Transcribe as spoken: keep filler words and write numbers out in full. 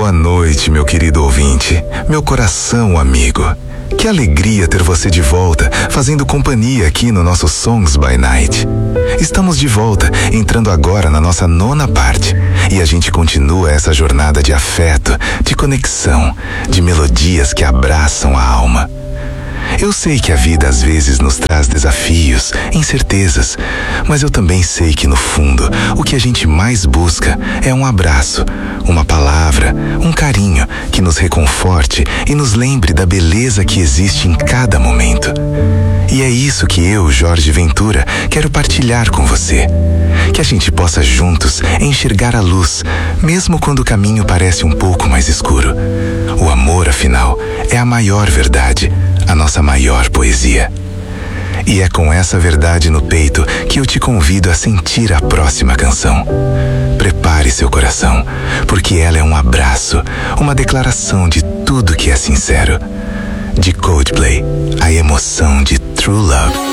Boa noite, meu querido ouvinte, meu coração amigo. Que alegria ter você de volta, fazendo companhia aqui no nosso Songs by Night. Estamos de volta, entrando agora na nossa nona parte, e a gente continua essa jornada de afeto, de conexão, de melodias que abraçam a alma. Eu sei que a vida às vezes nos traz desafios, incertezas, mas eu também sei que no fundo o que a gente mais busca é um abraço, uma palavra, um carinho que nos reconforte e nos lembre da beleza que existe em cada momento. E é isso que eu, Jorge Ventura, quero partilhar com você. Que a gente possa juntos enxergar a luz, mesmo quando o caminho parece um pouco mais escuro. O amor, afinal, é a maior verdade, a nossa maior poesia. E é com essa verdade no peito que eu te convido a sentir a próxima canção. Prepare seu coração, porque ela é um abraço, uma declaração de tudo que é sincero. De Coldplay, a emoção de True Love.